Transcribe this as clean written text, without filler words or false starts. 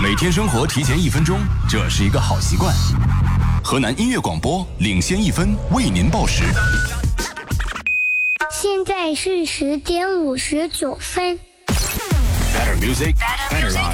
每天生活提前1分钟，这是一个好习惯。河南音乐广播领先1分，为您报时。 现在是10点59分。 Better music, better life.